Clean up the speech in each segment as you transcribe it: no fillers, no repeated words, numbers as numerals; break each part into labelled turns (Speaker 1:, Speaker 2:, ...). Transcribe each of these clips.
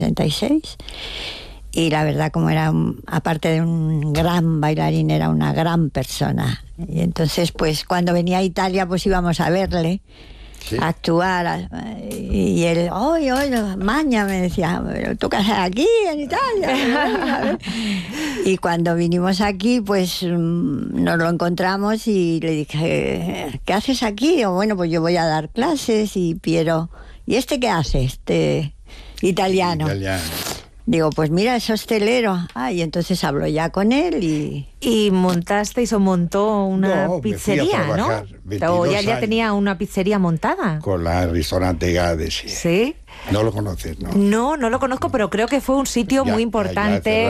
Speaker 1: 66. Y la verdad, como era, aparte de un gran bailarín, era una gran persona. Y entonces, pues, cuando venía a Italia, pues íbamos a verle, sí, a actuar. Y él, oye, maña, me decía, ¿tú qué haces aquí, en Italia? Y cuando vinimos aquí, pues, nos lo encontramos y le dije, ¿qué haces aquí? Digo, bueno, pues yo voy a dar clases. Y Piero, ¿y este qué hace? Italiano. Digo, pues mira, es hostelero. Y entonces hablo ya con él y...
Speaker 2: Y montasteis o montó una pizzería, ¿no? O ya tenía una pizzería montada.
Speaker 3: Con el restaurante Gades.
Speaker 2: Sí.
Speaker 3: ¿No lo conoces, no?
Speaker 2: No lo conozco, pero creo que fue un sitio muy importante.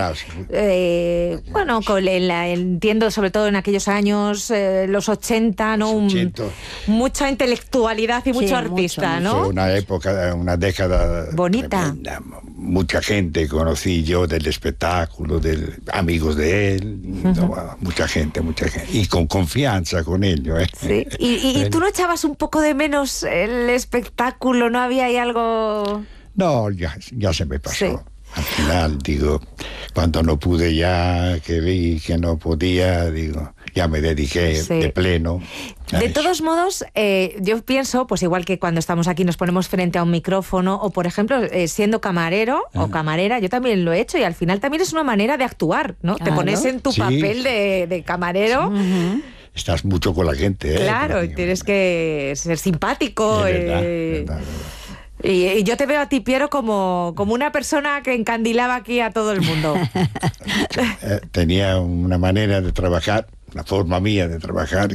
Speaker 2: Bueno, entiendo, sobre todo en aquellos años, los 80, ¿no? Mucha intelectualidad y mucho artista,
Speaker 1: mucho,
Speaker 2: ¿no?
Speaker 3: Fue una época, una década
Speaker 2: bonita.
Speaker 3: Tremenda. Mucha gente conocí yo del espectáculo, amigos de él, mucha gente. Y con confianza con ellos.
Speaker 2: Sí. ¿Y tú no echabas un poco de menos el espectáculo? ¿No había ahí algo...?
Speaker 3: No, ya se me pasó.
Speaker 2: Sí.
Speaker 3: Al final, digo, cuando no pude ya, que vi que no podía, digo, ya me dediqué de pleno.
Speaker 2: De todos modos, yo pienso, pues igual que cuando estamos aquí nos ponemos frente a un micrófono, o por ejemplo, siendo camarero o camarera, yo también lo he hecho, y al final también es una manera de actuar, ¿no? Claro. Te pones en tu papel de camarero.
Speaker 1: Sí.
Speaker 3: Estás mucho con la gente,
Speaker 2: Claro, tienes que ser simpático.
Speaker 3: Verdad.
Speaker 2: Y yo te veo a ti, Piero, como una persona que encandilaba aquí a todo el mundo.
Speaker 3: Tenía una manera de trabajar, una forma mía de trabajar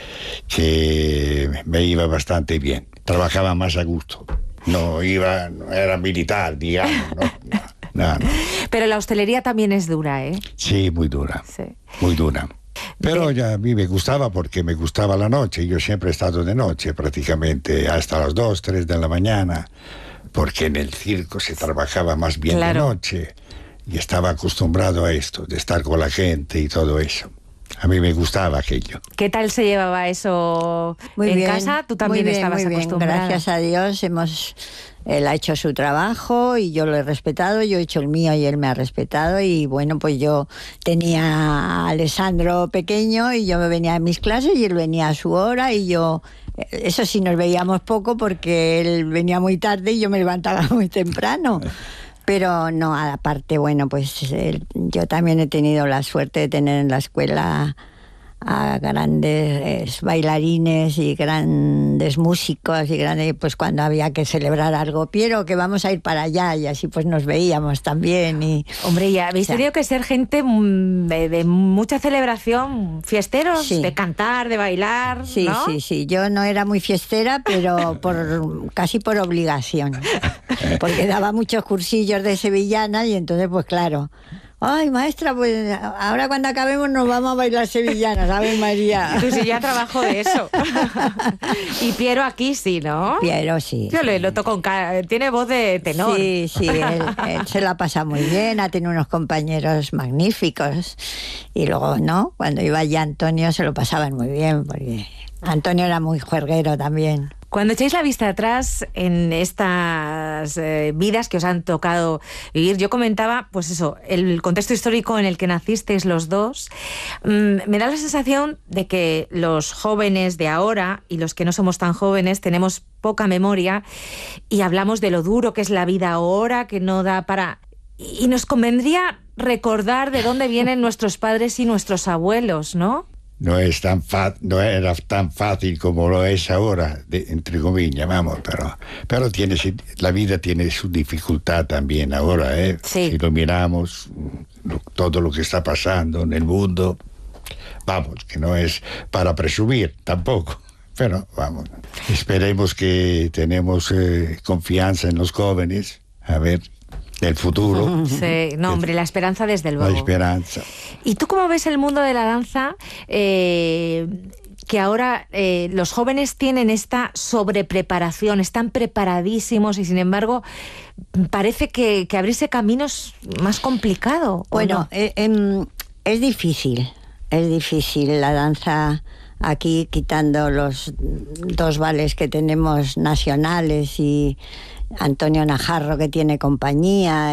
Speaker 3: que me iba bastante bien. Trabajaba más a gusto. No era militar, digamos, no. Pero
Speaker 2: la hostelería también es dura, ¿eh?
Speaker 3: Sí, muy dura.
Speaker 2: Sí.
Speaker 3: Muy dura. Pero ya a mí me gustaba porque me gustaba la noche. Yo siempre he estado de noche prácticamente hasta las 2, 3 de la mañana, porque en el circo se trabajaba más bien de noche y estaba acostumbrado a esto, de estar con la gente y todo eso. A mí me gustaba aquello.
Speaker 2: ¿Qué tal se llevaba eso en casa? ¿Tú también estabas acostumbrada?
Speaker 1: Gracias a Dios él ha hecho su trabajo y yo lo he respetado, yo he hecho el mío y él me ha respetado. Y bueno, pues yo tenía a Alessandro pequeño y yo me venía a mis clases y él venía a su hora, y eso sí, nos veíamos poco porque él venía muy tarde y yo me levantaba muy temprano. Pero no, aparte, bueno, pues yo también he tenido la suerte de tener en la escuela a grandes bailarines y grandes músicos y pues cuando había que celebrar algo, Piero, que vamos a ir para allá, y así pues nos veíamos también.
Speaker 2: Hombre, ya habéis tenido que ser gente de mucha celebración, fiesteros, de cantar, de bailar,
Speaker 1: sí,
Speaker 2: ¿no?
Speaker 1: Sí, yo no era muy fiestera, pero casi por obligación, porque daba muchos cursillos de sevillana y entonces pues claro, ay, maestra, pues ahora cuando acabemos nos vamos a bailar sevillanas, ¿sabes, María?
Speaker 2: Tú sí ya trabajo de eso. Y Piero aquí sí, ¿no?
Speaker 1: Piero sí.
Speaker 2: Yo lo toco tiene voz de tenor.
Speaker 1: Sí, él se la pasa muy bien, ha tenido unos compañeros magníficos. Y luego, ¿no? Cuando iba ya Antonio se lo pasaban muy bien, porque Antonio era muy juerguero también.
Speaker 2: Cuando echáis la vista atrás en estas vidas que os han tocado vivir, yo comentaba, pues eso, el contexto histórico en el que nacisteis los dos, me da la sensación de que los jóvenes de ahora y los que no somos tan jóvenes tenemos poca memoria y hablamos de lo duro que es la vida ahora, que no da para... Y nos convendría recordar de dónde vienen nuestros padres y nuestros abuelos, ¿no?
Speaker 3: No era tan fácil como lo es ahora, entre comillas, vamos, pero la vida tiene su dificultad también ahora, ¿eh?
Speaker 2: Sí.
Speaker 3: Si lo miramos, todo lo que está pasando en el mundo, vamos, que no es para presumir tampoco, pero vamos, esperemos que tenemos confianza en los jóvenes, a ver, del futuro.
Speaker 2: Sí, no, hombre, la esperanza desde luego.
Speaker 3: La esperanza.
Speaker 2: ¿Y tú cómo ves el mundo de la danza? Que ahora los jóvenes tienen esta sobrepreparación, están preparadísimos y sin embargo parece que abrirse camino es más complicado.
Speaker 1: Bueno, no? Es difícil la danza aquí, quitando los 2 vales que tenemos nacionales y Antonio Najarro, que tiene compañía.